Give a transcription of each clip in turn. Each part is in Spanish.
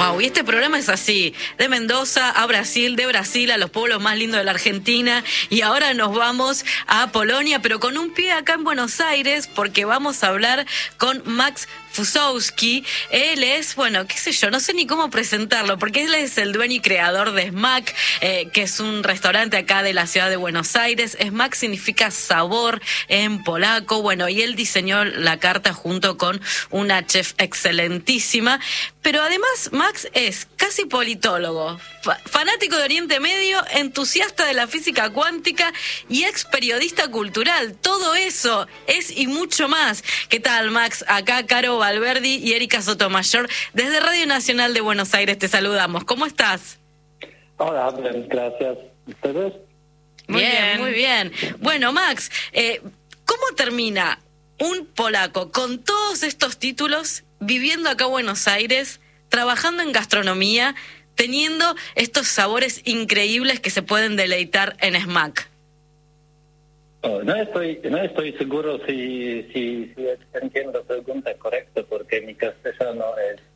Wow, y este programa es así, de Mendoza a Brasil, de Brasil a los pueblos más lindos de la Argentina, y ahora nos vamos a Polonia, pero con un pie acá en Buenos Aires, porque vamos a hablar con Max Fusowski. Él es, bueno, qué sé yo, no sé ni cómo presentarlo, porque él es el dueño y creador de Smack, que es un restaurante acá de la ciudad de Buenos Aires. Smack significa sabor en polaco, bueno, y él diseñó la carta junto con una chef excelentísima, pero además Max es casi politólogo, fanático de Oriente Medio, entusiasta de la física cuántica y ex periodista cultural. Todo eso es y mucho más. ¿Qué tal, Max? Acá Caro Valverdi y Erika Sotomayor, desde Radio Nacional de Buenos Aires te saludamos. ¿Cómo estás? Hola, bien, gracias. ¿Ustedes? Bien, muy bien. Bueno, Max, ¿cómo termina un polaco con todos estos títulos, viviendo acá en Buenos Aires, trabajando en gastronomía, teniendo estos sabores increíbles que se pueden deleitar en Smack? No estoy seguro si entiendo la pregunta correcta, porque mi castellano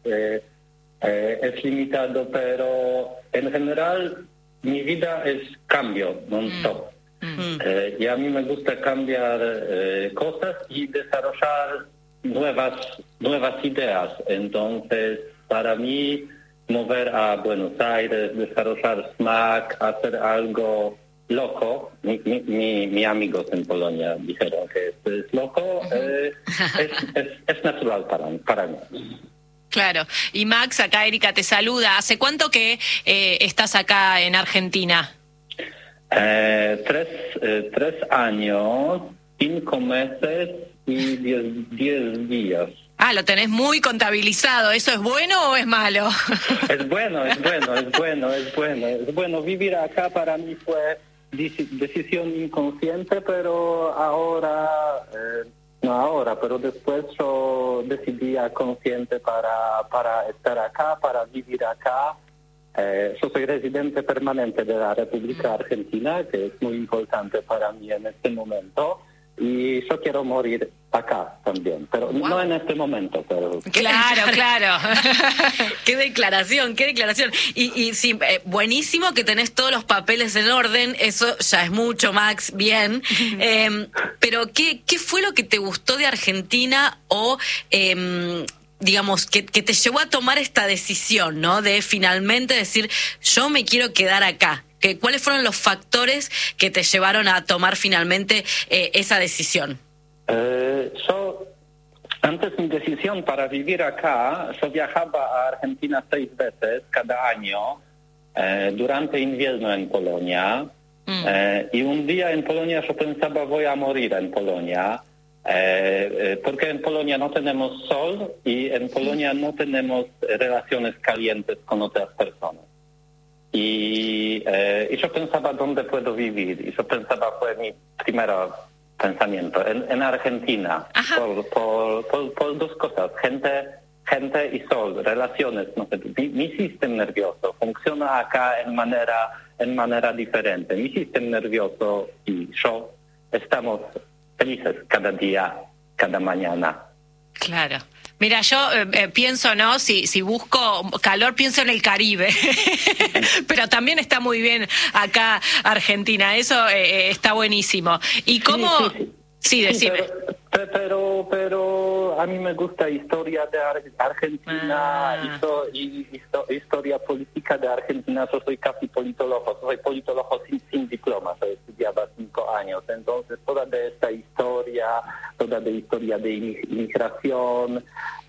es limitado, pero en general mi vida es cambio non-stop. Y a mí me gusta cambiar cosas y desarrollar nuevas ideas. Entonces, para mí, mover a Buenos Aires, desarrollar Smack, hacer algo loco, mi amigos en Polonia dijeron que esto es loco, es natural para mí. Claro. Y Max, acá Erika te saluda. ¿Hace cuánto que estás acá en Argentina? 3 años, 5 meses y 10 días. Ah, lo tenés muy contabilizado. ¿Eso es bueno o es malo? Es bueno. Vivir acá para mí fue decisión inconsciente, pero pero después yo decidí consciente para estar acá, para vivir acá. Yo soy residente permanente de la República Argentina, que es muy importante para mí en este momento, y yo quiero morir acá también, pero no en este momento. Pero... Claro. Qué declaración. Y sí, buenísimo que tenés todos los papeles en orden, eso ya es mucho, Max, bien. Pero ¿qué fue lo que te gustó de Argentina o... digamos, que te llevó a tomar esta decisión, ¿no? De finalmente decir, yo me quiero quedar acá. ¿Cuáles fueron los factores que te llevaron a tomar finalmente esa decisión? Antes mi decisión para vivir acá, yo viajaba a Argentina 6 veces cada año, durante invierno en Polonia, y un día en Polonia yo pensaba, voy a morir en Polonia, porque en Polonia no tenemos sol y en Polonia no tenemos relaciones calientes con otras personas. Y yo pensaba, ¿dónde puedo vivir? Y yo pensaba, fue mi primer pensamiento, en Argentina, por 2 cosas, gente y sol, relaciones, no sé, mi sistema nervioso funciona acá en manera diferente. Mi sistema nervioso y yo estamos felices cada día, cada mañana. Claro. Mira, yo pienso, ¿no? Si busco calor, pienso en el Caribe. Pero también está muy bien acá Argentina. Eso está buenísimo. ¿Y cómo...? Sí, decime. Pero a mí me gusta historia de Argentina, historia política de Argentina. Yo soy casi politólogo, sin diploma, yo estudiaba 5 años. Entonces, toda de esta historia, de inmigración,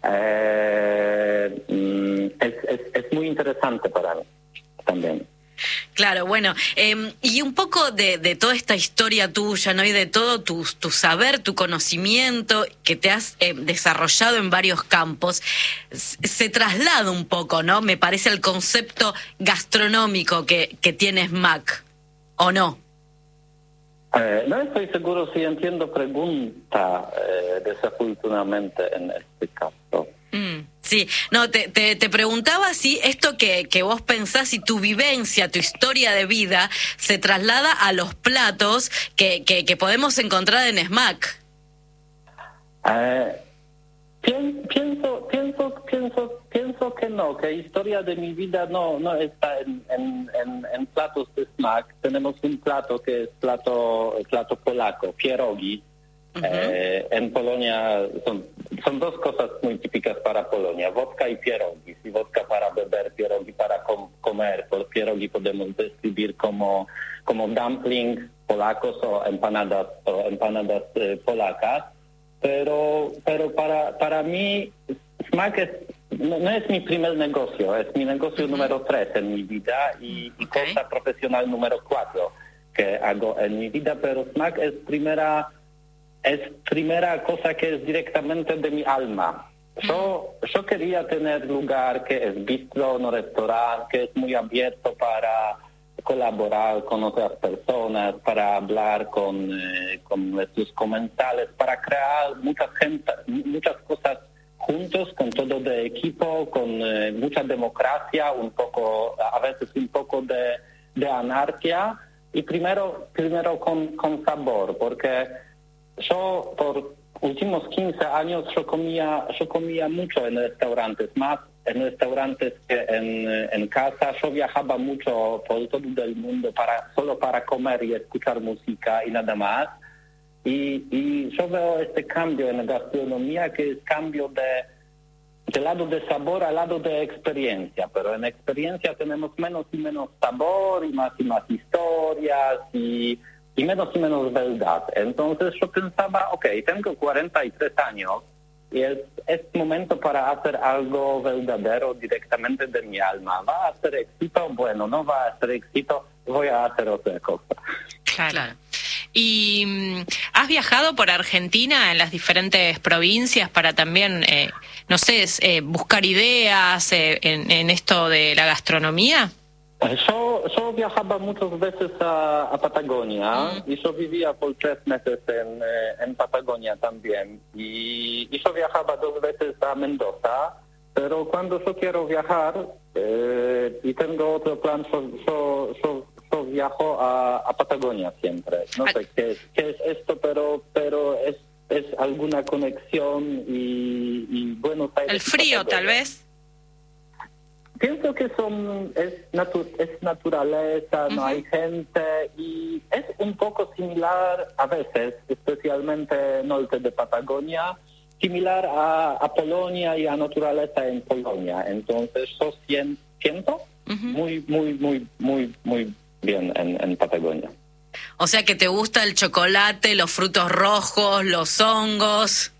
es muy interesante para mí también. Claro, bueno, y un poco de toda esta historia tuya, ¿no? Y de todo tu saber, tu conocimiento que te has desarrollado en varios campos, se traslada un poco, ¿no? Me parece el concepto gastronómico que tiene Smack, ¿o no? No estoy seguro si entiendo pregunta, desafortunadamente en este caso. Sí, no, te preguntaba si esto que vos pensás y tu vivencia, tu historia de vida, se traslada a los platos que podemos encontrar en Smack. Pienso pienso que no, que historia de mi vida no está en platos de smak. Tenemos un plato que es plato polaco, pierogi. En Polonia son dos cosas muy típicas para Polonia, vodka y pierogi. Si vodka para beber, pierogi para comer. Pierogi podemos describir como dumplings polacos o empanadas polacas. Pero para mí smak no es mi primer negocio, es mi negocio número 3 en mi vida y cosa profesional número 4 que hago en mi vida, pero smak es primera cosa que es directamente de mi alma. Yo quería tener lugar que es bistro, no restaurante, que es muy abierto para colaborar con otras personas, para hablar con sus comensales, para crear muchas cosas juntos, con todo de equipo, con mucha democracia, a veces un poco de anarquía, y primero con sabor, porque yo por últimos 15 años yo comía mucho en restaurantes, más en restaurantes que en casa. Yo viajaba mucho por todo el mundo solo para comer y escuchar música y nada más. Y yo veo este cambio en la gastronomía, que es cambio de lado de sabor al lado de experiencia, pero en experiencia tenemos menos y menos sabor y más historias y menos y menos verdad. Entonces yo pensaba, tengo 43 años y es momento para hacer algo verdadero directamente de mi alma. ¿Va a ser éxito? Bueno, no va a ser éxito, voy a hacer otra cosa. Claro. ¿Y has viajado por Argentina en las diferentes provincias para también, buscar ideas en esto de la gastronomía? Yo viajaba muchas veces a Patagonia y yo vivía por 3 meses en Patagonia también. Y yo viajaba 2 veces a Mendoza, pero cuando yo quiero viajar y tengo otro plan, yo viajo a Patagonia siempre. No sé qué es esto, pero es alguna conexión y Buenos Aires. El frío, tal vez. Pienso que es naturaleza, no hay gente, y es un poco similar a veces, especialmente norte de Patagonia, similar a Polonia y a naturaleza en Polonia. Entonces yo siento muy, muy, muy, muy, muy bien en Patagonia. O sea que te gusta el chocolate, los frutos rojos, los hongos.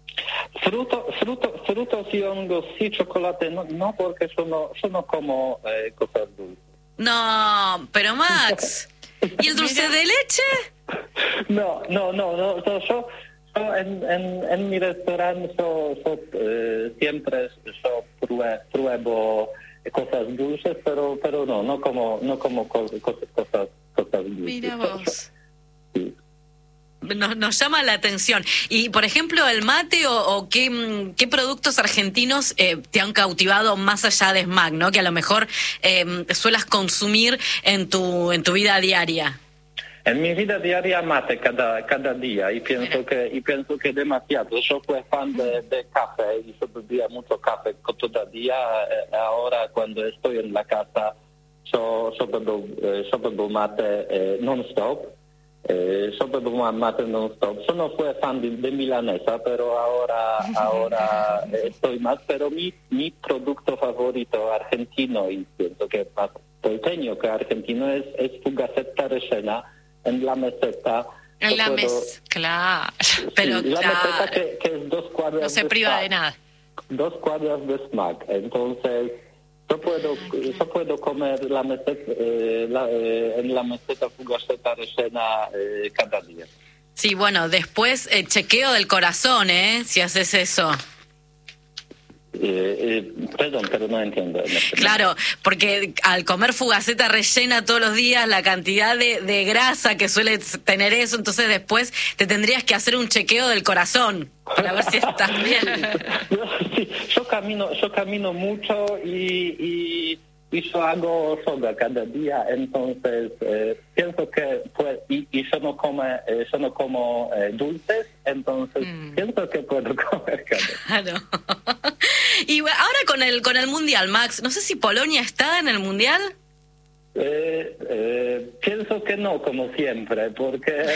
Frutos y hongos, sí, chocolate, no porque yo no como cosas dulces. No, pero Max, ¿y el dulce de leche? No, yo en mi restaurante siempre pruebo cosas dulces, pero no como cosas dulces. Mira vos. Sí. Nos llama la atención. Y, por ejemplo, el mate o qué productos argentinos te han cautivado más allá de smak, ¿no? Que a lo mejor suelas consumir en tu vida diaria. En mi vida diaria mate cada día y pienso que demasiado. Yo fui fan de café y yo bebía mucho café todo el día. Ahora cuando estoy en la casa yo bebo mate non-stop. Yo bebo mate non-stop. Yo no fui fan de milanesa, pero ahora estoy más. Pero mi producto favorito argentino, y pienso que más porteño que argentino, es fugaceta rellena en la meseta. En la meseta, claro. Pero la meseta que es 2 cuadras. No se priva de nada. 2 cuadras de smak. Entonces yo puedo comer la meseta, en la meseta fugaceta rellena cada día. Sí, bueno, después chequeo del corazón, si haces eso. Perdón, pero no entiendo. Claro, porque al comer fugaceta rellena todos los días, la cantidad de grasa que suele tener eso, entonces después te tendrías que hacer un chequeo del corazón para ver si estás bien. Sí, yo camino mucho y yo hago yoga cada día, entonces pienso que yo no como dulces, entonces pienso que puedo comer cada día. Claro. Y ahora con el Mundial, Max, no sé si Polonia está en el Mundial. Pienso que no, como siempre, porque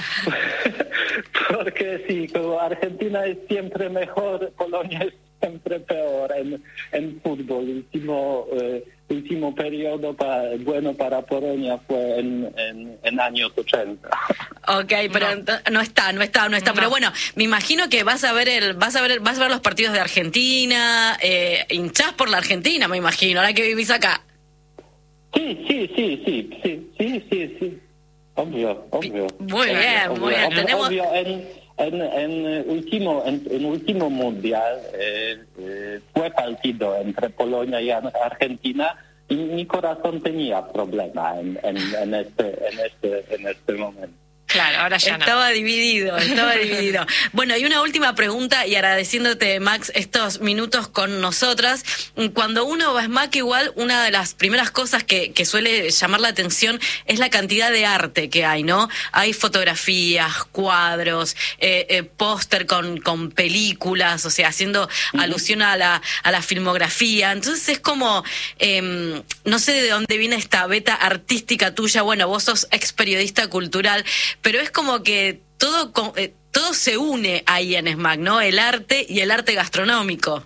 sí, como Argentina es siempre mejor, Polonia es siempre peor en fútbol. Último periodo bueno para Polonia fue en años 80. Ok, pero no está. No. Pero bueno, me imagino que vas a ver los partidos de Argentina, hinchás por la Argentina, me imagino, ahora que vivís acá. Sí. Obvio. Muy bien. Tenemos... Obvio, en último mundial fue partido entre Polonia y Argentina y mi corazón tenía problema en este momento. Claro, ahora ya estaba dividido. Bueno, y una última pregunta, y agradeciéndote, Max, estos minutos con nosotras. Cuando uno va a SMAC, igual, una de las primeras cosas que suele llamar la atención es la cantidad de arte que hay, ¿no? Hay fotografías, cuadros, póster con películas, o sea, haciendo alusión a la filmografía. Entonces es como, no sé de dónde viene esta beta artística tuya. Bueno, vos sos ex periodista cultural, pero es como que todo se une ahí en SMAC, ¿no? El arte y el arte gastronómico.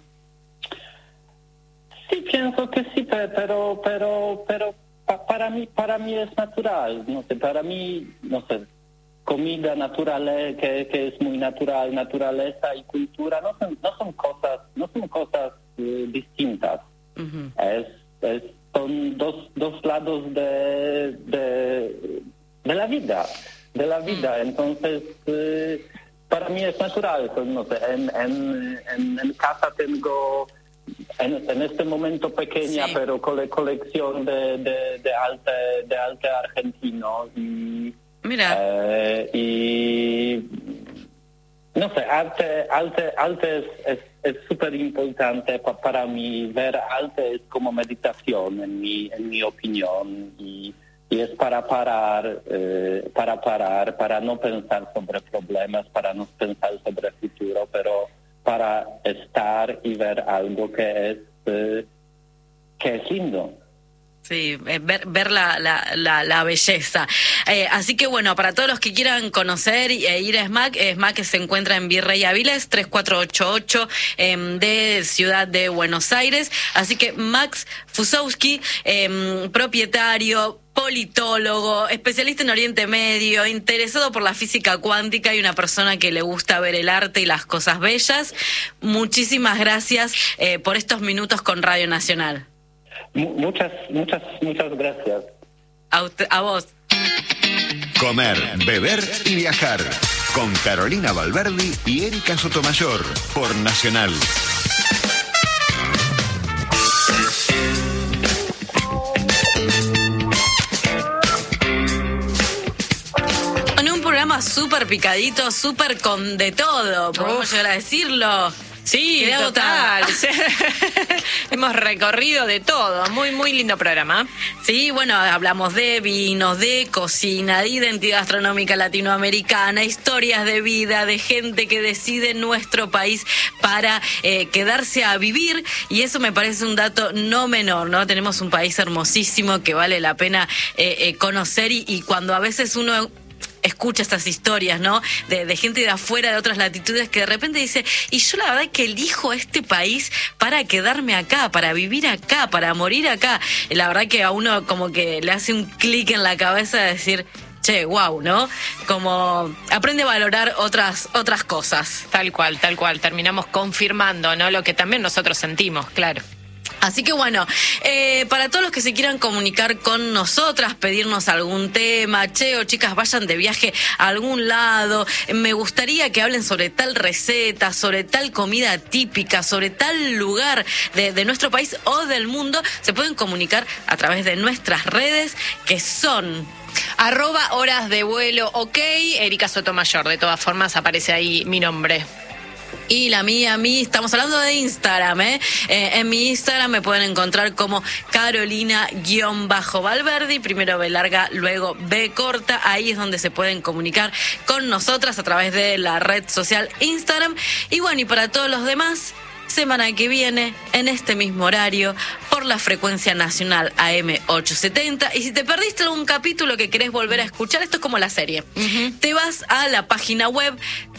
Sí, pienso que sí, pero para mí es natural, no sé, para mí, no sé, comida natural, que es muy natural, naturaleza y cultura, no son cosas distintas. Uh-huh. Son dos lados de la vida. Entonces para mí es natural, pues, no sé, en casa tengo en este momento pequeña, pero colección de arte argentino y mira, y no sé, arte es súper importante para mí. Ver arte es como meditación en mi opinión, y es para parar, para no pensar sobre problemas, para no pensar sobre el futuro, pero para estar y ver algo que es lindo. Sí, ver la belleza. Así que bueno, para todos los que quieran conocer e ir a SMAC se encuentra en Virrey Avilés 3488 de Ciudad de Buenos Aires. Así que Max Fusowski, propietario, politólogo, especialista en Oriente Medio, interesado por la física cuántica y una persona que le gusta ver el arte y las cosas bellas. Muchísimas gracias por estos minutos con Radio Nacional. Muchas gracias. A vos. Comer, beber y viajar. Con Carolina Valverdi y Erika Sotomayor. Por Nacional. En un programa súper picadito, súper con de todo, podemos llegar a decirlo. Sí, total. Hemos recorrido de todo. Muy, muy lindo programa. Sí, bueno, hablamos de vinos, de cocina, de identidad gastronómica latinoamericana, historias de vida, de gente que decide en nuestro país para quedarse a vivir, y eso me parece un dato no menor, ¿no? Tenemos un país hermosísimo que vale la pena conocer, y cuando a veces uno escucha estas historias, ¿no? De gente de afuera, de otras latitudes, que de repente dice, y yo la verdad es que elijo este país para quedarme acá, para vivir acá, para morir acá. La verdad que a uno como que le hace un clic en la cabeza de decir, che, wow, ¿no? Como aprende a valorar otras cosas. Tal cual. Terminamos confirmando, ¿no? Lo que también nosotros sentimos, claro. Así que bueno, para todos los que se quieran comunicar con nosotras, pedirnos algún tema, che, o chicas, vayan de viaje a algún lado, me gustaría que hablen sobre tal receta, sobre tal comida típica, sobre tal lugar de nuestro país o del mundo, se pueden comunicar a través de nuestras redes, que son @horas de vuelo, ok, Erika Sotomayor, de todas formas aparece ahí mi nombre. Y la mía, estamos hablando de Instagram, en mi Instagram me pueden encontrar como Carolina_Valverdi, primero B larga, luego B corta. Ahí es donde se pueden comunicar con nosotras a través de la red social Instagram. Y bueno, y para todos los demás, semana que viene, en este mismo horario, por la frecuencia nacional AM 870. Y si te perdiste algún capítulo que querés volver a escuchar, esto es como la serie. Te vas a la página web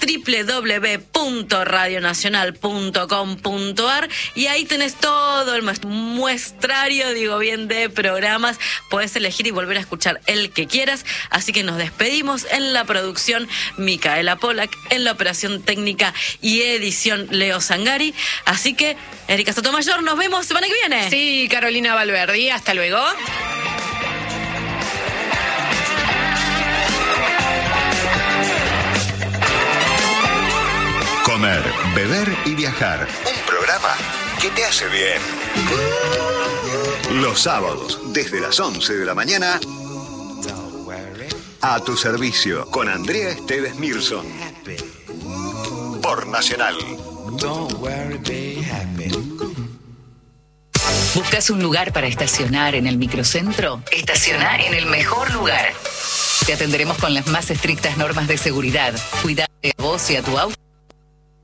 www.radionacional.com.ar y ahí tenés todo el muestrario, digo bien, de programas. Podés elegir y volver a escuchar el que quieras. Así que nos despedimos. En la producción, Micaela Polak. En la operación técnica y edición, Leo Zangari. Así que, Erika Sotomayor, nos vemos semana que viene. Sí, Carolina Valverdi, hasta luego. Comer, beber y viajar. Un programa que te hace bien. Los sábados, desde las 11 de la mañana, a tu servicio, con Andrea Esteves Mirson. Por Nacional. ¿Buscas un lugar para estacionar en el microcentro? Estaciona en el mejor lugar. Te atenderemos con las más estrictas normas de seguridad. Cuida a vos y a tu auto.